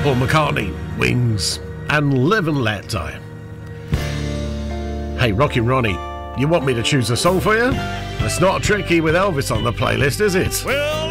Paul McCartney, Wings, and Live and Let Die. Hey, Rockin' Ronnie, you want me to choose a song for you? It's not tricky with Elvis on the playlist, is it? Well,